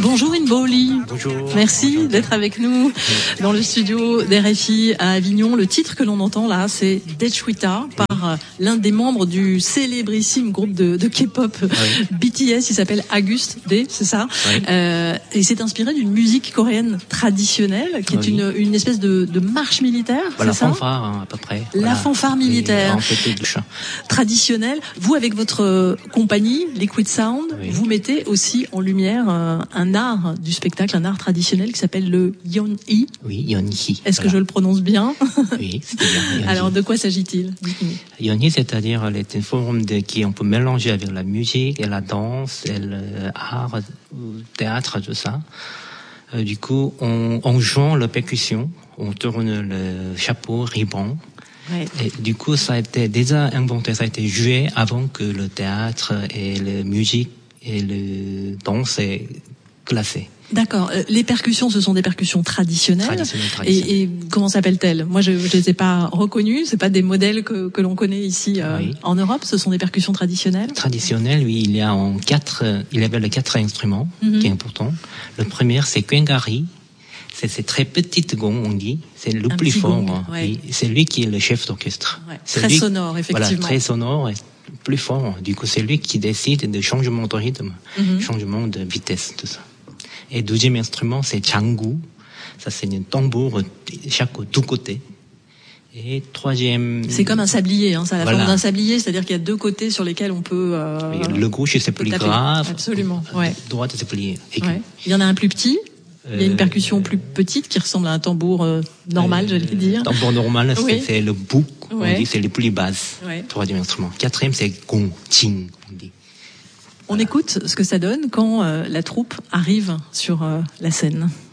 Bonjour Inboli. Bonjour. Merci d'être avec nous dans le studio d'RFI à Avignon. Le titre que l'on entend là, c'est Dechwita par l'un des membres du célébrissime groupe de K-pop BTS. Il s'appelle Agust D, c'est ça. Et c'est inspiré d'une musique coréenne traditionnelle qui est une espèce de marche militaire, Voilà, c'est ça? fanfare à peu près. La fanfare militaire traditionnelle. Vous, avec votre compagnie Liquid Sound, vous mettez aussi en lumière un art du spectacle, un art traditionnel qui s'appelle le Yeonhee. Oui, Yeonhee. Est-ce que je le prononce bien? Oui, c'est bien. Yeonhee. Alors, de quoi s'agit-il? Yeonhee, c'est-à-dire une forme qui on peut mélanger avec la musique et la danse et l'art, le théâtre, tout ça. Du coup, on joue la percussion, on tourne le chapeau, ruban. Ouais. Et du coup, ça a été déjà inventé, ça a été joué avant que le théâtre et la musique et le danse est classé. D'accord. Les percussions, ce sont des percussions traditionnelles. Et comment s'appellent-elles? Moi, je les ai pas reconnues. C'est pas des modèles que l'on connaît ici en Europe. Ce sont des percussions traditionnelles. Traditionnelles, oui. Il y avait les 4 instruments qui est important. Le premier, c'est Kwengari. C'est ces très petites gong, on dit. C'est le plus fort. Gong, oui. C'est lui qui est le chef d'orchestre. Ouais. Très sonore, effectivement. Voilà, très sonore et plus fort. Du coup, c'est lui qui décide de changement de rythme, changement de vitesse, tout ça. Et deuxième instrument, c'est Changu. Ça, c'est un tambour deux côtés. Et troisième... C'est comme un sablier, hein. Ça a la forme d'un sablier, c'est-à-dire qu'il y a 2 côtés sur lesquels on peut... le gauche, c'est plus grave. Absolument, ouais. Droite, c'est plus aigu. Ouais. Il y en a un plus petit. Il y a une percussion plus petite qui ressemble à un tambour normal, j'allais dire. Tambour normal, c'est le bouk. On dit c'est le plus basse. Troisième instrument. Quatrième, c'est gong, ching, on dit. On écoute ce que ça donne quand la troupe arrive sur la scène.